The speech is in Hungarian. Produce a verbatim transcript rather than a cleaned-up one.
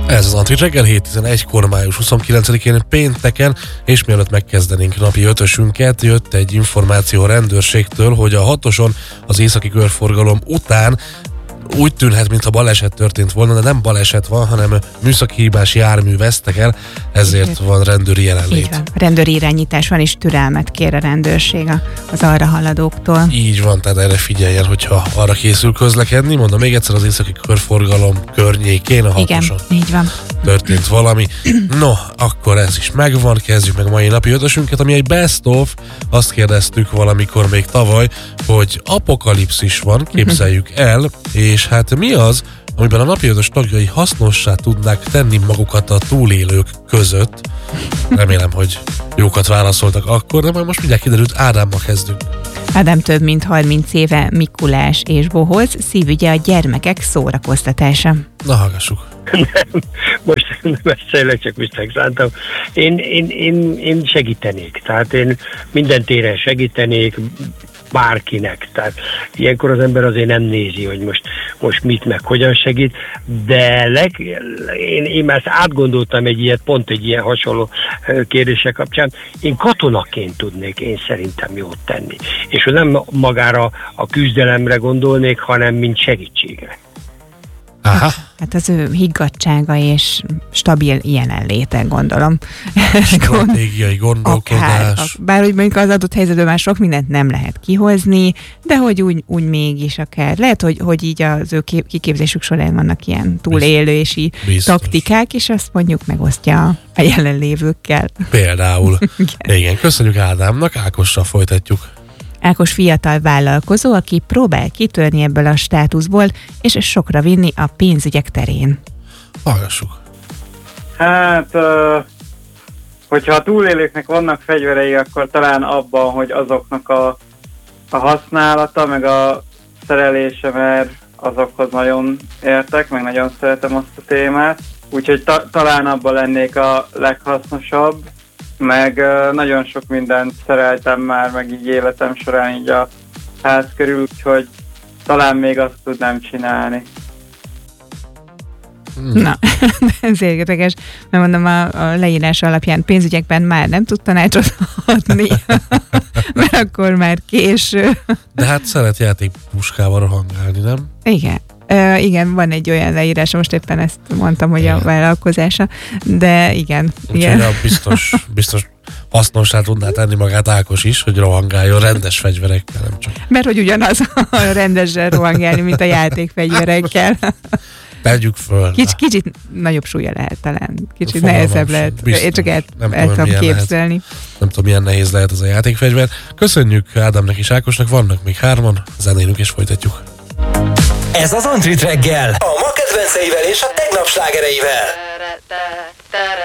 Ez az Antrit reggel, hét tizenegykor, május huszonkilencedikén pénteken, és mielőtt megkezdenénk napi ötösünket, jött egy információ a rendőrségtől, hogy a hatoson az északi körforgalom után úgy tűnhet, mintha baleset történt volna, de nem baleset van, hanem műszaki hibás jármű vesztek el, ezért van rendőri jelenlét. Így van. Rendőri irányítás van, és türelmet kér a rendőrség az arra haladóktól. Így van, tehát erre figyeljen, hogyha arra készül közlekedni. Mondom még egyszer, az északi körforgalom környékén, a hatoson. Igen, így van. Történt valami. No, akkor ez is megvan, kezdjük meg mai napi ötösünket, ami egy best of. Azt kérdeztük valamikor még tavaly, hogy apokalipszis van, képzeljük el, és hát mi az, amiben a napi ötös tagjai hasznossá tudnák tenni magukat a túlélők között. Remélem, hogy jókat válaszoltak akkor, de majd most mindjárt kiderült, Ádámmal kezdünk. Ádám több mint harminc éve Mikulás és bohóc, szívügye a gyermekek szórakoztatása. Na, hallgassuk. Nem, most beszélek, csak most megszántam. Én, én, én, én segítenék, tehát én minden téren segítenék, bárkinek. Tehát ilyenkor az ember azért nem nézi, hogy most, most mit meg hogyan segít, de leg, én, én már átgondoltam egy ilyet, pont egy ilyen hasonló kérdése kapcsán. Én katonaként tudnék én szerintem jót tenni. És nem magára a küzdelemre gondolnék, hanem mint segítségre. Aha. Hát az ő higgadtsága és stabil jelenléte, gondolom. Stratégiai gondolkodás. Bár úgy mondjuk az adott helyzetben már sok mindent nem lehet kihozni, de hogy úgy, úgy mégis akár. Lehet, hogy, hogy így az ő kiképzésük során vannak ilyen túlélési taktikák, és azt mondjuk megosztja a jelenlévőkkel. Például. Igen. Igen, köszönjük Ádámnak, Ákossal folytatjuk. Ákos fiatal vállalkozó, aki próbál kitörni ebből a státuszból, és sokra vinni a pénzügyek terén. Hallgassuk. Hát, hogyha a túlélőknek vannak fegyverei, akkor talán abban, hogy azoknak a, a használata, meg a szerelése, mert azokhoz nagyon értek, meg nagyon szeretem azt a témát. Úgyhogy ta, talán abban lennék a leghasznosabb. Meg uh, nagyon sok mindent szereltem már, meg így életem során így a ház körül, úgyhogy talán még azt tudnám csinálni. Hmm. Na, ez érdekes, mert mondom, a, a leírás alapján pénzügyekben már nem tud tanácsot adni, mert akkor már késő. De hát szeret játékpuskával rohangálni, nem? Igen. Uh, igen, van egy olyan leírás, most éppen ezt mondtam, hogy igen. A vállalkozása, de igen. Úgyhogy biztos, biztos hasznossá tudná tenni magát Ákos is, hogy rohangáljon rendes fegyverekkel, nem csak. Mert hogy ugyanaz a rendesen rohangálni, mint a játékfegyverekkel. Tegyük föl. Kics, kicsit nagyobb súlya lehet talán, kicsit Fogalmam nehezebb lehet. Biztos. Én csak el, nem el tudom képzelni. Lehet, nem tudom, milyen nehéz lehet ez a játékfegyver. Köszönjük Ádámnak és Ákosnak, vannak még hárman, zenélünk és folytatjuk. Ez az Antrit reggel, a ma kedvenceivel és a tegnap slágereivel.